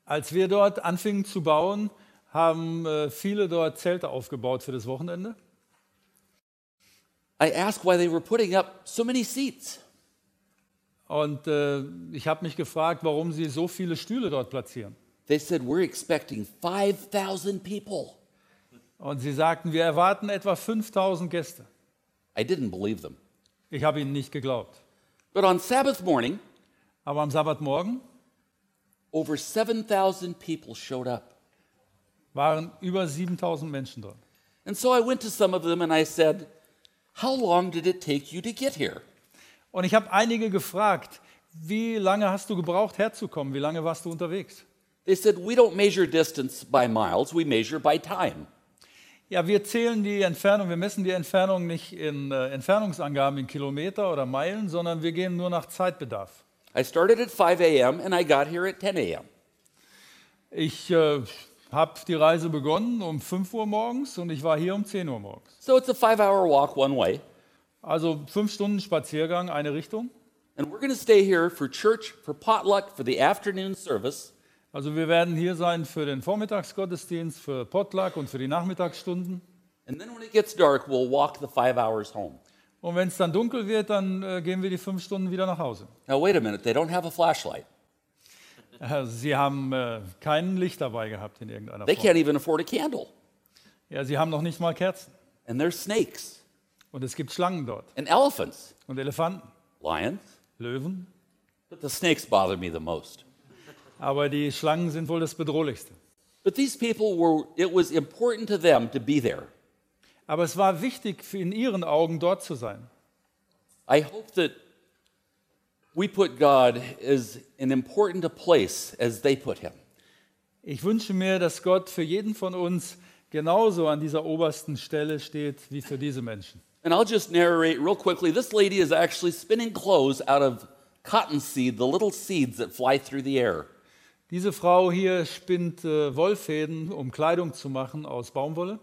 Als wir dort anfingen zu bauen, haben viele dort Zelte aufgebaut für das Wochenende. I asked why they were putting up so many seats. Und ich habe mich gefragt, warum sie so viele Stühle dort platzieren. They said, we're expecting 5,000 people. Und sie sagten, wir erwarten etwa 5.000 Gäste. I didn't believe them. Ich habe ihnen nicht geglaubt. But on Sabbath morning, Aber am Sabbatmorgen over 7,000 people showed up. waren über 7.000 Menschen dort. And so I went to some of them and I said, how long did it take you to get here? Und ich habe einige gefragt, wie lange hast du gebraucht, herzukommen? Wie lange warst du unterwegs? They said, we don't measure distance by miles, we measure by time. Ja, wir zählen die Entfernung, wir messen die Entfernung nicht in Entfernungsangaben in Kilometer oder Meilen, sondern wir gehen nur nach Zeitbedarf. I started at 5 a.m. and I got here at 10 a.m. Ich habe die Reise begonnen um 5 Uhr morgens und ich war hier um 10 Uhr morgens. So it's a 5-hour walk one way. Also 5 Stunden Spaziergang, eine Richtung. And we're going to stay here for church, for potluck, for the afternoon service. Also wir werden hier sein für den Vormittagsgottesdienst, für Potluck und für die Nachmittagsstunden. And then when it gets dark, we'll walk the 5 hours home. Und wenn es dann dunkel wird, dann gehen wir die 5 Stunden wieder nach Hause. Now wait a minute, they don't have a flashlight. Sie haben kein Licht dabei gehabt in irgendeiner They Form. can't even afford a candle. Ja, sie haben noch nicht mal Kerzen. And there's snakes Und es gibt Schlangen dort and elephants, und Elefanten, lions. Löwen. But the snakes bother me the most. Aber die Schlangen sind wohl das Bedrohlichste. But these people it was important to them to be there. Aber es war wichtig in ihren Augen dort zu sein. I hope that we put God as an important a place as they put him. Ich wünsche mir, dass Gott für jeden von uns genauso an dieser obersten Stelle steht wie für diese Menschen. And I'll just narrate real quickly. This lady is actually spinning clothes out of cottonseed, the little seeds that fly through the air. Diese Frau hier spinnt Wollfäden, um Kleidung zu machen aus Baumwolle.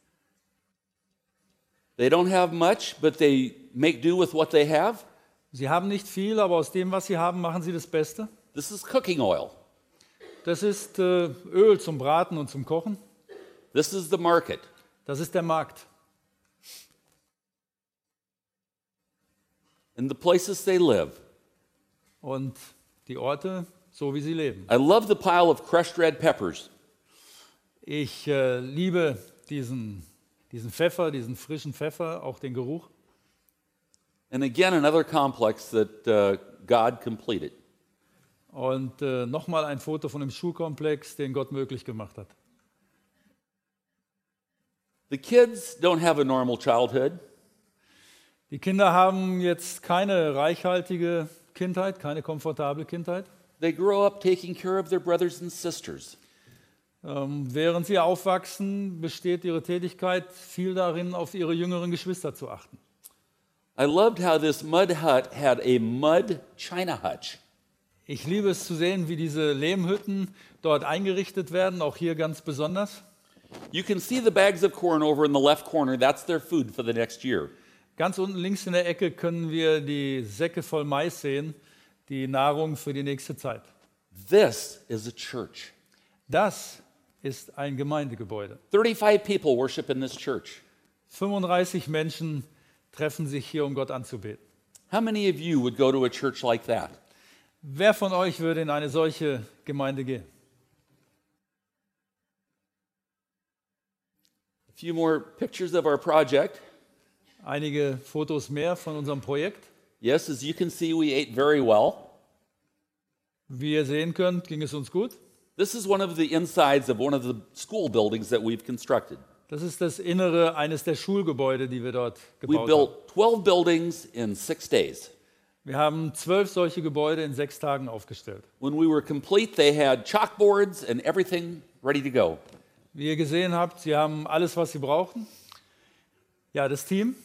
They don't have much, but they make do with what they have. Sie haben nicht viel, aber aus dem, was sie haben, machen sie das Beste. This is cooking oil. Das ist Öl zum Braten und zum Kochen. This is the market. Das ist der Markt. And the places they live. Und die Orte, so wie sie leben. I love the pile of crushed red peppers. Ich liebe diesen Pfeffer, diesen frischen Pfeffer, auch den Geruch. And again, another complex that God completed. Und nochmal ein Foto von dem Schulkomplex, den Gott möglich gemacht hat. The kids don't have a normal childhood. Die Kinder haben jetzt keine reichhaltige Kindheit, keine komfortable Kindheit. They grow up taking care of their brothers and sisters. Während sie aufwachsen, besteht ihre Tätigkeit viel darin, auf ihre jüngeren Geschwister zu achten. I loved how this mud hut had a mud china hutch. Ich liebe es zu sehen, wie diese Lehmhütten dort eingerichtet werden, auch hier ganz besonders. You can see the bags of corn over in the left corner. That's their food for the next year. Ganz unten links in der Ecke können wir die Säcke voll Mais sehen, die Nahrung für die nächste Zeit. This is a church. Das ist ein Gemeindegebäude. 35 people worship in this church. 35 Menschen treffen sich hier, um Gott anzubeten. How many of you would go to a church like that? Wer von euch würde in eine solche Gemeinde gehen? A few more pictures of our project. Einige Fotos mehr von unserem Projekt. Yes, as you can see, we ate very well. Wie ihr sehen könnt, ging es uns gut. This is one of the insides of one of the school buildings that we've constructed. Das ist das Innere eines der Schulgebäude, die wir dort We gebaut haben. built 12 buildings in 6 days. Wir haben 12 solche Gebäude in 6 Tagen aufgestellt. When we were complete, they had chalkboards and everything ready to go. Wie ihr gesehen habt, sie haben alles, was sie brauchen. Ja, das Team.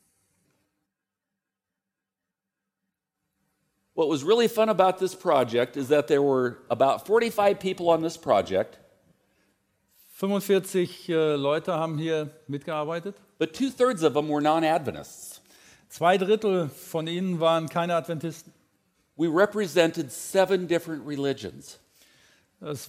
What was really fun about this project is that there were about 45 people on this project, 45 Leute haben hier mitgearbeitet. but 2/3 of them were non-Adventists. 2/3 von ihnen waren keine Adventisten. We represented 7 different religions. Es